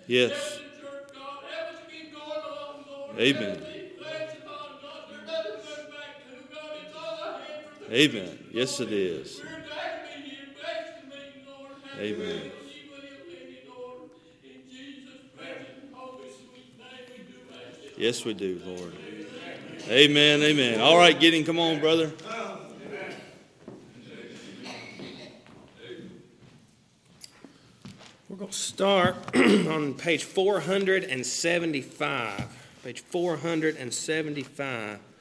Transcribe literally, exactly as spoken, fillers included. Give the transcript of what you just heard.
Yes. Amen. Amen. Yes, it is. Amen. Yes, we do, Lord. Amen. Amen. All right, Gideon, come on, brother. We're going to start on page four hundred seventy-five. Page four hundred seventy-five.